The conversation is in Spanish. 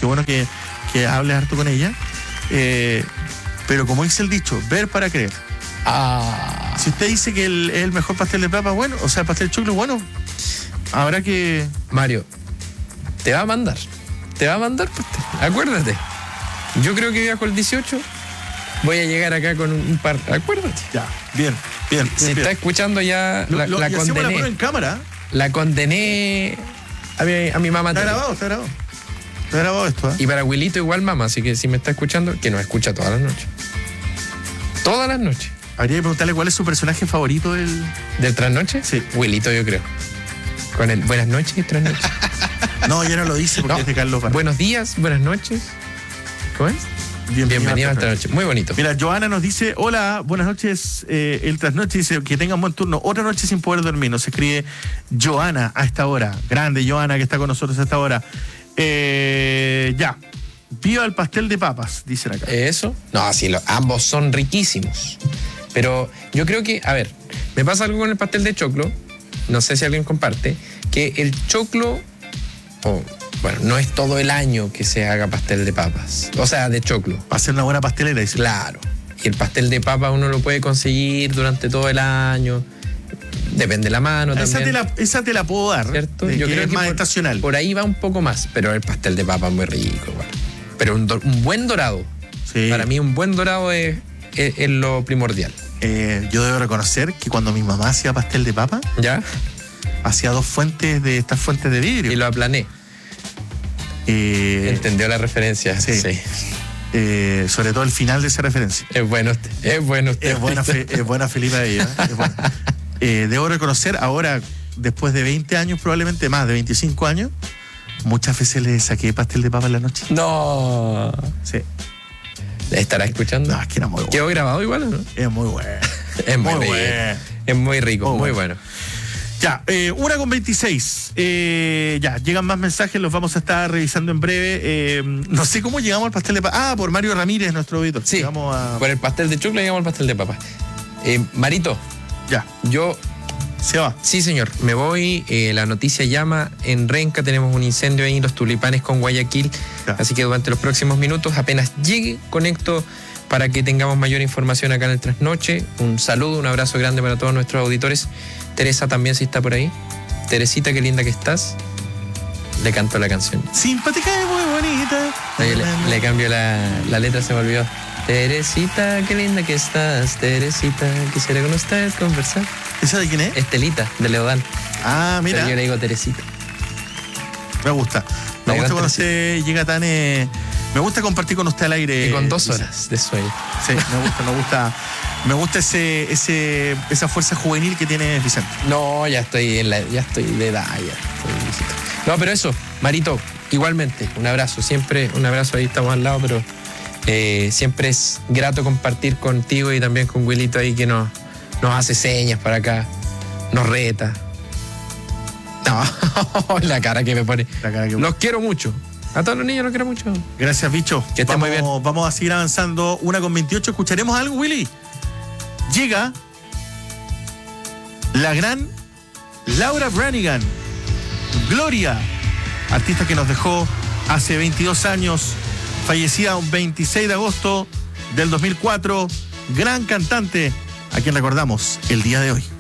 qué bueno que hables harto con ella. Pero como dice el dicho, ver para creer. Si usted dice que es el mejor pastel de papa, bueno, o sea, pastel de choclo, bueno, habrá que... Mario, te va a mandar pastel, acuérdate. Yo creo que viajo el 18, voy a llegar acá con un par, acuérdate. Ya, bien. Si está escuchando ya, la condené. La en cámara. La condené a mi mamá. Está grabado esto, ¿eh? Y para Wilito igual, mamá, así que si me está escuchando, que nos escucha todas las noches. Todas las noches. Habría que preguntarle cuál es su personaje favorito del trasnoche. Sí. Wilito, yo creo. Con el buenas noches, trasnoche. No, ya no lo dice porque es de Carlos Vargas. Buenos días, buenas noches. ¿Cómo es? Bienvenido al trasnoche. Muy bonito. Mira, Joana nos dice, hola, buenas noches. El trasnoche dice que tengan buen turno. Otra noche sin poder dormir. Nos escribe Joana a esta hora. Grande Joana que está con nosotros a esta hora. Ya. Viva el pastel de papas, dicen acá. ¿Eso? No, sí, ambos son riquísimos. Pero yo creo que, a ver, me pasa algo con el pastel de choclo. No sé si alguien comparte. Que el choclo... bueno, no es todo el año que se haga pastel de papas. O sea, de choclo. Va a ser una buena pastelera, dice. Claro. Y el pastel de papa uno lo puede conseguir durante todo el año. Depende de la mano también. Esa te la puedo dar. ¿Cierto? Yo creo que es más estacional. Por ahí va un poco más, pero el pastel de papa es muy rico igual. Pero un buen dorado. Sí. Para mí un buen dorado es lo primordial. Yo debo reconocer que cuando mi mamá hacía pastel de papa, ¿ya? Hacía estas fuentes de vidrio. Y lo aplané. Entendió la referencia. Sí. Sobre todo el final de esa referencia. Es bueno usted. Es buena Felipa de ella. Es buena. Debo reconocer ahora, después de 20 años, probablemente más de 25 años, muchas veces le saqué pastel de papa en la noche. No. Sí. ¿Estará escuchando? No, es que era muy bueno. ¿Quedó grabado igual o no? Es muy bueno. Es muy bueno. Es muy rico, muy bueno. Ya, 1:26. Ya, llegan más mensajes, los vamos a estar revisando en breve. No sé cómo llegamos al pastel de papa. Por Mario Ramírez, nuestro auditor. Sí, por el pastel de choclo llegamos al pastel de papa. Marito. Ya. Yo... ¿Se va? Sí, señor. Me voy. La noticia llama. En Renca tenemos un incendio ahí, los tulipanes con Guayaquil. Ya. Así que durante los próximos minutos, apenas llegue, conecto para que tengamos mayor información acá en el Trasnoche. Un saludo, un abrazo grande para todos nuestros auditores. Teresa también, si está por ahí. Teresita, qué linda que estás. Le canto la canción. Simpática y muy bonita. Le cambio la letra, se me olvidó. Teresita, qué linda que estás. Teresita, quisiera con usted conversar. ¿Esa de quién es? Estelita, de Leodán. Ah, mira. Pero yo le digo Teresita. Me gusta. Me gusta cuando usted llega tan... me gusta compartir con usted al aire. Y con 2 horas de sueño. Sí, me gusta esa fuerza juvenil que tiene Vicente. No, ya estoy de edad, ya estoy viejito. No, pero eso, Marito, igualmente, un abrazo. Siempre un abrazo, ahí estamos al lado, pero siempre es grato compartir contigo y también con Wilito ahí que nos hace señas para acá, nos reta. No, la cara que me pone. Los quiero mucho. A todos los niños los quiero mucho. Gracias, bicho. Que estén muy bien. Vamos a seguir avanzando. 1:28. ¿Escucharemos algo, Willy? Llega la gran Laura Branigan. Gloria, artista que nos dejó hace 22 años, fallecida un 26 de agosto del 2004. Gran cantante, a quien recordamos el día de hoy.